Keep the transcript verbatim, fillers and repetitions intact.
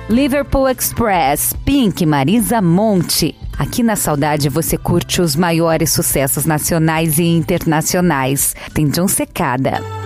Liverpool Express, Pink, Marisa Monte. Aqui na Saudade você curte os maiores sucessos nacionais e internacionais. Tem John Secada.